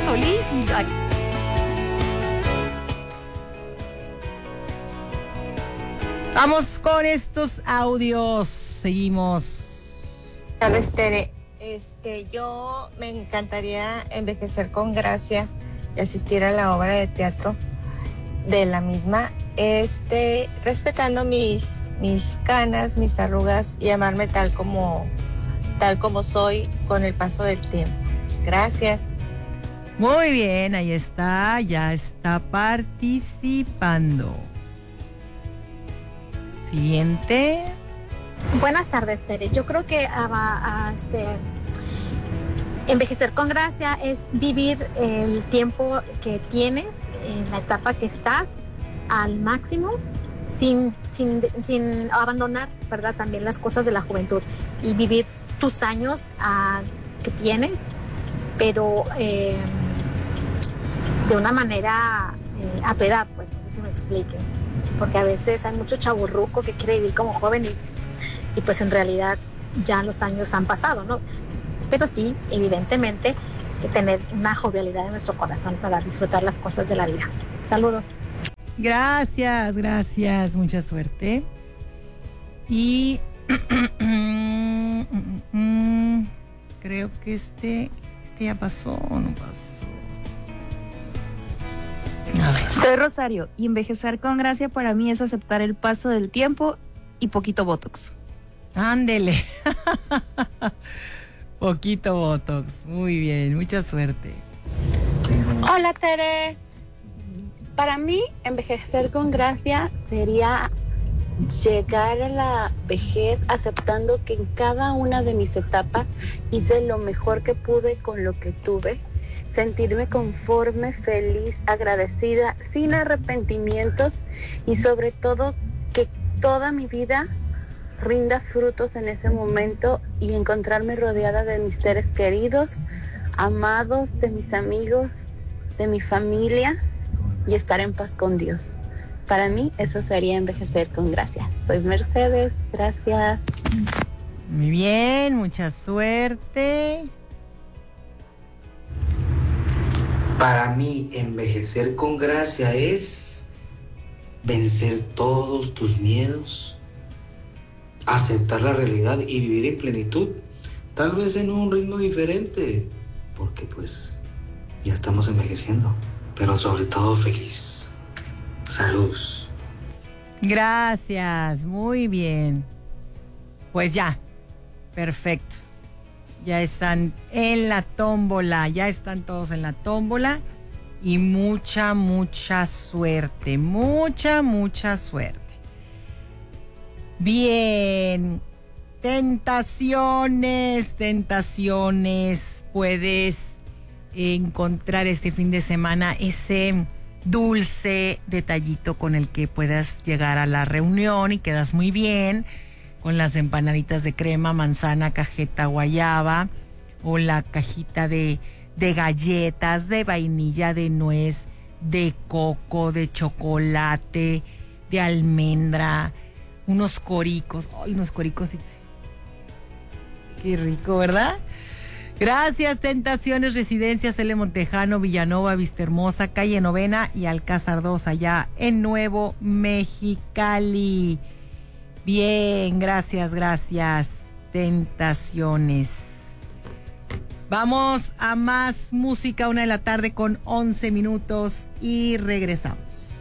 Solís. Ay. Vamos con estos audios. Seguimos. Buenas tardes, Tere. Yo me encantaría envejecer con gracia y asistir a la obra de teatro de la misma, respetando mis canas, mis arrugas y amarme tal como soy con el paso del tiempo. Gracias. Muy bien, ahí está, ya está participando. Siguiente. Buenas tardes, Tere. Yo creo que envejecer con gracia es vivir el tiempo que tienes, en la etapa que estás, al máximo, sin abandonar, ¿verdad? También las cosas de la juventud y vivir tus años que tienes, pero de una manera a tu edad, pues, no sé si me explique. Porque a veces hay mucho chavorruco que quiere vivir como joven y pues en realidad ya los años han pasado, ¿no? Pero sí, evidentemente, tener una jovialidad en nuestro corazón para disfrutar las cosas de la vida. Saludos. Gracias, mucha suerte. Y creo que este ya pasó o no pasó. A ver. Soy Rosario y envejecer con gracia para mí es aceptar el paso del tiempo y poquito botox. Ándele. Poquito botox. Muy bien, mucha suerte. Hola, Tere. Para mí, envejecer con gracia sería llegar a la vejez aceptando que en cada una de mis etapas hice lo mejor que pude con lo que tuve, sentirme conforme, feliz, agradecida, sin arrepentimientos y sobre todo que toda mi vida rinda frutos en ese momento y encontrarme rodeada de mis seres queridos, amados, de mis amigos, de mi familia y estar en paz con Dios. Para mí eso sería envejecer con gracia. Soy Mercedes, gracias. Muy bien, mucha suerte. Para mí envejecer con gracia es vencer todos tus miedos, aceptar la realidad y vivir en plenitud, tal vez en un ritmo diferente, porque pues ya estamos envejeciendo, pero sobre todo feliz. Salud. Gracias, muy bien. Pues ya, perfecto. Ya están en la tómbola, ya están todos en la tómbola y mucha suerte, mucha suerte. Bien, tentaciones, puedes encontrar este fin de semana ese dulce detallito con el que puedas llegar a la reunión y quedas muy bien con las empanaditas de crema, manzana, cajeta, guayaba o la cajita de galletas, de vainilla, de nuez, de coco, de chocolate, de almendra, unos coricos. ¡Ay, unos coricos! Qué rico, ¿verdad? Gracias, Tentaciones, Residencias L. Montejano, Villanova, Vistahermosa, Calle Novena y Alcázar 2, allá en Nuevo Mexicali. Bien, gracias, Tentaciones. Vamos a más música, 1:00 p.m. con 11 minutos y regresamos.